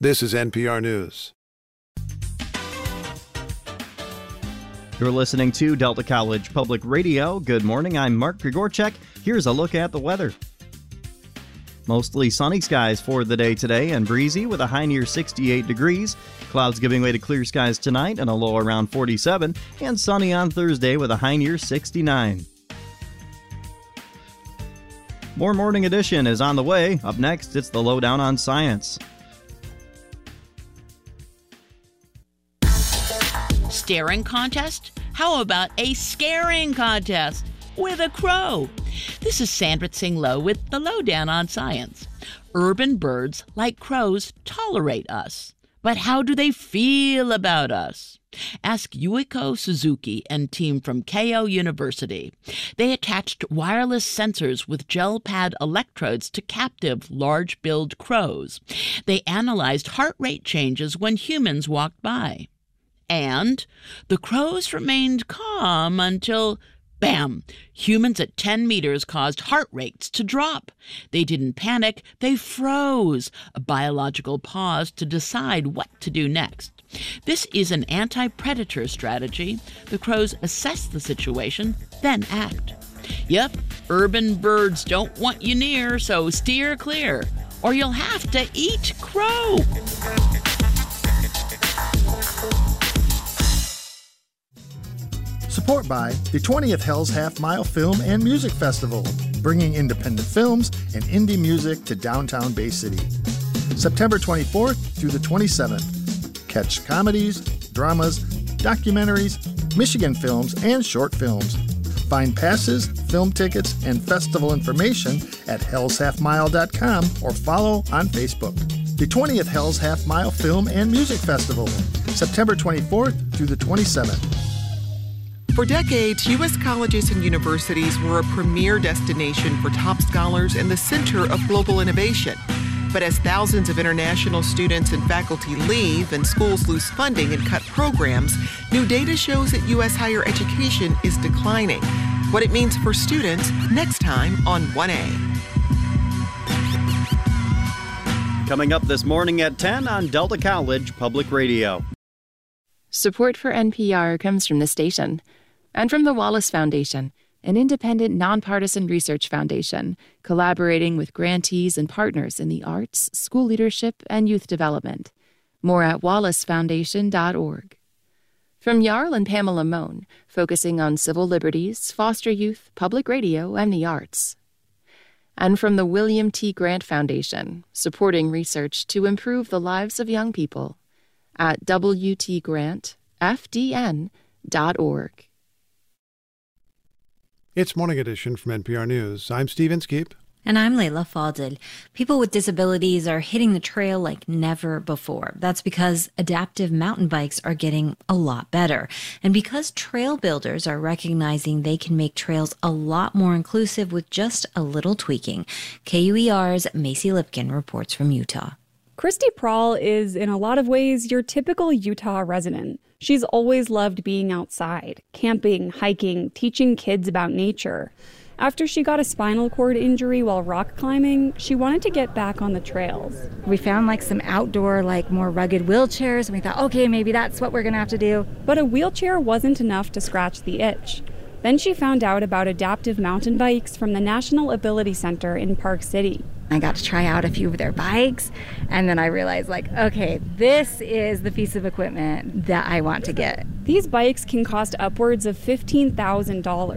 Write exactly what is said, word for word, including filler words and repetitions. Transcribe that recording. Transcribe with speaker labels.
Speaker 1: This is N P R News.
Speaker 2: You're listening to Delta College Public Radio. Good morning, I'm Mark Grigorchek. Here's a look at the weather. Mostly sunny skies for the day today and breezy with a high near sixty-eight degrees. Clouds giving way to clear skies tonight and a low around forty-seven. And sunny on Thursday with a high near sixty-nine. More Morning Edition is on the way. Up next, it's the Lowdown on Science.
Speaker 3: Staring contest? How about a scaring contest with a crow? This is Sandra Tsing Loh with the Lowdown on Science. Urban birds, like crows, tolerate us. But how do they feel about us? Ask Yuiko Suzuki and team from Keio University. They attached wireless sensors with gel pad electrodes to captive large-billed crows. They analyzed heart rate changes when humans walked by. And the crows remained calm until, bam, humans at ten meters caused heart rates to drop. They didn't panic, they froze, a biological pause to decide what to do next. This is an anti-predator strategy. The crows assess the situation, then act. Yep, urban birds don't want you near, so steer clear, or you'll have to eat crow.
Speaker 4: Support by the twentieth Hells Half Mile Film and Music Festival, bringing independent films and indie music to downtown Bay City. September twenty-fourth through the twenty-seventh. Catch comedies, dramas, documentaries, Michigan films, and short films. Find passes, film tickets, and festival information at hells half mile dot com or follow on Facebook. The twentieth Hells Half Mile Film and Music Festival, September twenty-fourth through the twenty-seventh.
Speaker 5: For decades, U S colleges and universities were a premier destination for top scholars and the center of global innovation. But as thousands of international students and faculty leave and schools lose funding and cut programs, new data shows that U S higher education is declining. What it means for students next time on one A.
Speaker 2: Coming up this morning at ten on Delta College Public Radio.
Speaker 6: Support for N P R comes from the station and from the Wallace Foundation, an independent, nonpartisan research foundation collaborating with grantees and partners in the arts, school leadership, and youth development. More at wallace foundation dot org. From Jarl and Pamela Mohn, focusing on civil liberties, foster youth, public radio, and the arts. And from the William T. Grant Foundation, supporting research to improve the lives of young people at w t grant f d n dot org.
Speaker 1: It's Morning Edition from N P R News. I'm Steve Inskeep.
Speaker 7: And I'm Layla Fadil. People with disabilities are hitting the trail like never before. That's because adaptive mountain bikes are getting a lot better. And because trail builders are recognizing they can make trails a lot more inclusive with just a little tweaking. K U E R's Macy Lipkin reports from Utah.
Speaker 8: Christy Prawl is, in a lot of ways, your typical Utah resident. She's always loved being outside, camping, hiking, teaching kids about nature. After she got a spinal cord injury while rock climbing, she wanted to get back on the trails.
Speaker 9: We found like some outdoor, like more rugged wheelchairs, and we thought, okay, maybe that's what we're gonna have to do.
Speaker 8: But a wheelchair wasn't enough to scratch the itch. Then she found out about adaptive mountain bikes from the National Ability Center in Park City.
Speaker 9: I got to try out a few of their bikes, and then I realized, like, okay, this is the piece of equipment that I want to get.
Speaker 8: These bikes can cost upwards of fifteen thousand dollars.